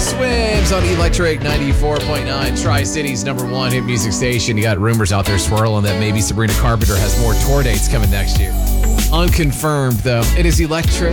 Swims on Electric 94.9, Tri-City's #1 hit music station. You got rumors out there swirling that maybe Sabrina Carpenter has more tour dates coming next year. Unconfirmed, though. It is Electric